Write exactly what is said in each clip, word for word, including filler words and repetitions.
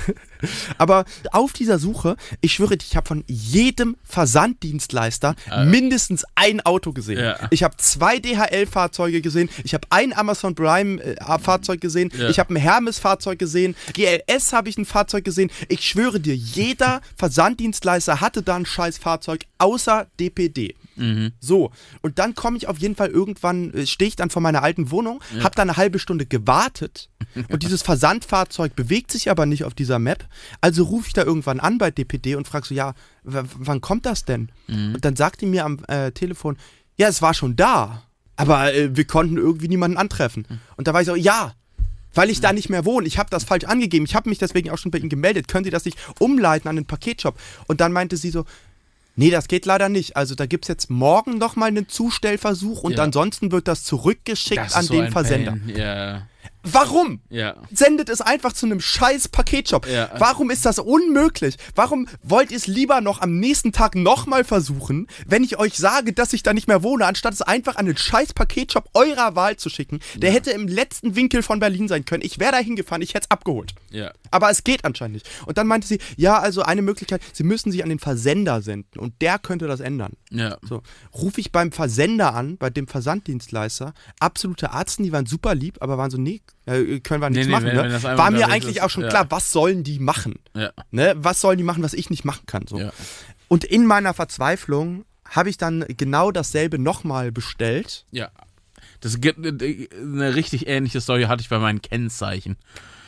Aber auf dieser Suche, ich schwöre dir, ich habe von jedem Versanddienstleister äh. mindestens ein Auto gesehen. Ja. Ich habe zwei D H L-Fahrzeuge gesehen, ich habe ein Amazon Prime-Fahrzeug gesehen, ja. ich habe ein Hermes-Fahrzeug gesehen, G L S habe ich ein Fahrzeug gesehen. Ich schwöre dir, jeder Versanddienstleister hatte da ein scheiß Fahrzeug, außer D P D. Mhm. So, und dann komme ich auf jeden Fall irgendwann, stehe ich dann vor meiner alten Wohnung, ja. habe da eine halbe Stunde gewartet und dieses Versandfahrzeug bewegt sich aber nicht auf dieser Map, also rufe ich da irgendwann an bei D P D und frage so, ja, w- wann kommt das denn? Mhm. Und dann sagt die mir am äh, Telefon, ja, es war schon da, aber äh, wir konnten irgendwie niemanden antreffen. Mhm. Und da war ich so, ja, weil ich da nicht mehr wohne. Ich habe das falsch angegeben. Ich habe mich deswegen auch schon bei Ihnen gemeldet. Können Sie das nicht umleiten an den Paketshop? Und dann meinte sie so, nee, das geht leider nicht. Also da gibt es jetzt morgen nochmal einen Zustellversuch und ja. ansonsten wird das zurückgeschickt das an so den Versender. Ja. Warum? Ja. Sendet es einfach zu einem scheiß Paketshop. Ja. Warum ist das unmöglich? Warum wollt ihr es lieber noch am nächsten Tag nochmal versuchen, wenn ich euch sage, dass ich da nicht mehr wohne, anstatt es einfach an den scheiß Paketshop eurer Wahl zu schicken? Der ja. hätte im letzten Winkel von Berlin sein können. Ich wäre da hingefahren, ich hätte es abgeholt. Ja. Aber es geht anscheinend nicht. Und dann meinte sie, ja, also eine Möglichkeit, sie müssen sich an den Versender senden und der könnte das ändern. Ja. So, rufe ich beim Versender an, bei dem Versanddienstleister, absolute Arzten, die waren super lieb, aber waren so, nee, können wir nichts nee, nee, machen. Wenn, ne? wenn War mir eigentlich ist, auch schon ja. klar, was sollen die machen? Ja. Ne? Was sollen die machen, was ich nicht machen kann? So. Ja. Und in meiner Verzweiflung habe ich dann genau dasselbe nochmal bestellt. Ja, das gibt eine richtig ähnliche Story hatte ich bei meinen Kennzeichen.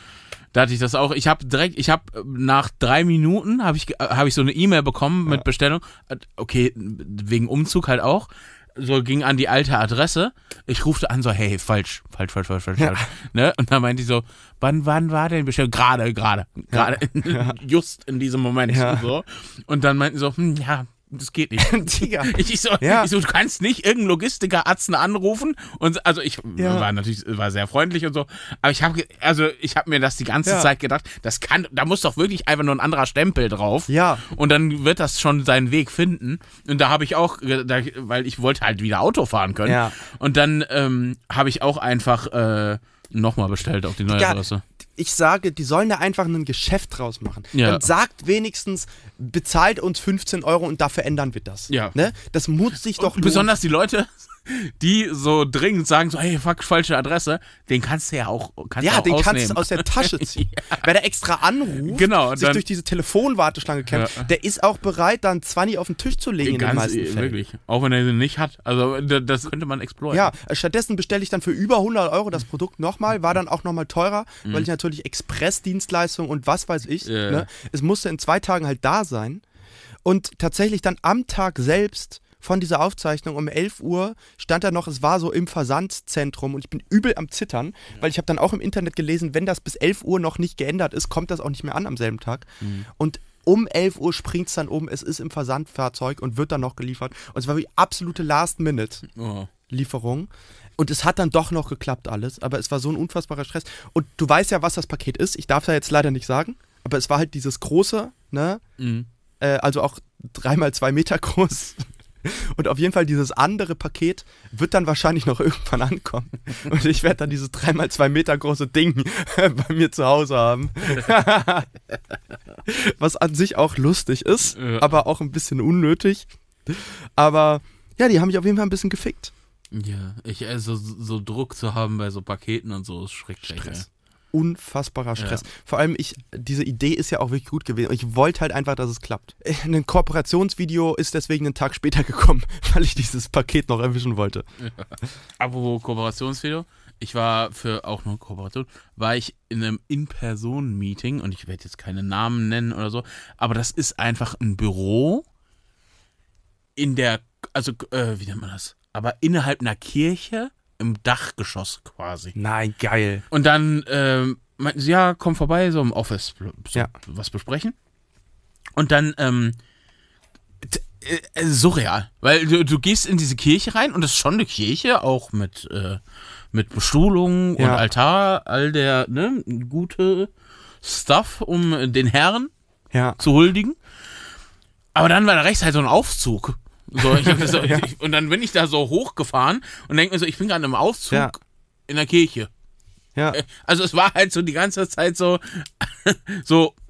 Da hatte ich das auch. Ich habe direkt, ich habe nach drei Minuten habe ich, hab ich so eine E-Mail bekommen mit ja. Bestellung. Okay, wegen Umzug halt auch. So ging an die alte Adresse. Ich rufte an, so, hey, falsch, falsch, falsch, falsch, falsch, ja. falsch. Ne? Und dann meinte ich so, wann, wann war denn Bestellung? Gerade, gerade, gerade, ja. just in diesem Moment. Ja. So. Und dann meinten so, hm, ja, das geht nicht. ich, ich, so, ja. ich so, du kannst nicht irgendeinen Logistiker-Arzt anrufen. Und also ich ja. war natürlich war sehr freundlich und so. Aber ich habe also ich habe mir das die ganze ja. Zeit gedacht, das kann, da muss doch wirklich einfach nur ein anderer Stempel drauf. Ja. Und dann wird das schon seinen Weg finden. Und da habe ich auch, da, weil ich wollte halt wieder Auto fahren können. Ja. Und dann ähm, habe ich auch einfach äh, nochmal bestellt auf die neue ja. Adresse. Ich sage, die sollen da einfach ein Geschäft draus machen. Ja. Dann sagt wenigstens, bezahlt uns fünfzehn Euro und dafür ändern wir das. Ja. Ne? Das muss sich doch lohnen. Besonders die Leute, die so dringend sagen, so, hey, fuck, falsche Adresse, den kannst du ja auch kannst Ja, auch den ausnehmen. kannst du aus der Tasche ziehen. ja. Wer da extra anruft, genau, sich dann, durch diese Telefonwarteschlange kämpft, ja. der ist auch bereit, dann zwanzig auf den Tisch zu legen ganz, in den meisten Fällen. Wirklich. Auch wenn er sie nicht hat. Also das könnte man exploren. Ja, stattdessen bestelle ich dann für über hundert Euro das Produkt nochmal, war dann auch nochmal teurer, mhm. weil ich natürlich Expressdienstleistung und was weiß ich, ja. ne? Es musste in zwei Tagen halt da sein. Und tatsächlich dann am Tag selbst von dieser Aufzeichnung um elf Uhr stand da noch, es war so im Versandzentrum und ich bin übel am Zittern, ja. weil ich habe dann auch im Internet gelesen, wenn das bis elf Uhr noch nicht geändert ist, kommt das auch nicht mehr an am selben Tag. Mhm. Und um elf Uhr springt es dann um, es ist im Versandfahrzeug und wird dann noch geliefert. Und es war wie absolute Last-Minute-Lieferung. Oh. Und es hat dann doch noch geklappt alles, aber es war so ein unfassbarer Stress. Und du weißt ja, was das Paket ist, ich darf es ja jetzt leider nicht sagen, aber es war halt dieses große, ne, mhm. äh, also auch dreimal zwei Meter groß. Und auf jeden Fall dieses andere Paket wird dann wahrscheinlich noch irgendwann ankommen. Und ich werde dann dieses dreimal zwei Meter große Ding bei mir zu Hause haben. Was an sich auch lustig ist, ja. aber auch ein bisschen unnötig. Aber ja, die haben mich auf jeden Fall ein bisschen gefickt. Ja, ich, also so Druck zu haben bei so Paketen und so ist schrecklich. Stress. Unfassbarer Stress. Ja. Vor allem, ich, diese Idee ist ja auch wirklich gut gewesen. Ich wollte halt einfach, dass es klappt. Ein Kooperationsvideo ist deswegen einen Tag später gekommen, weil ich dieses Paket noch erwischen wollte. Ja. Apropos Kooperationsvideo, ich war für auch eine Kooperation, war ich in einem In-Person-Meeting und ich werde jetzt keine Namen nennen oder so, aber das ist einfach ein Büro in der, also, äh, wie nennt man das? Aber innerhalb einer Kirche im Dachgeschoss quasi. Nein, geil. Und dann ähm, meinten sie, ja, komm vorbei, so im Office so ja. was besprechen. Und dann, ähm, t- äh, surreal. Weil du, du gehst in diese Kirche rein und das ist schon eine Kirche, auch mit, äh, mit Bestuhlung ja. und Altar, all der, ne, gute Stuff, um den Herren ja. zu huldigen. Aber dann war da rechts halt so ein Aufzug. So, ich hab so, ja. ich, und dann bin ich da so hochgefahren und denke mir so, ich bin gerade im Aufzug ja. in der Kirche. Ja. Also es war halt so die ganze Zeit so, so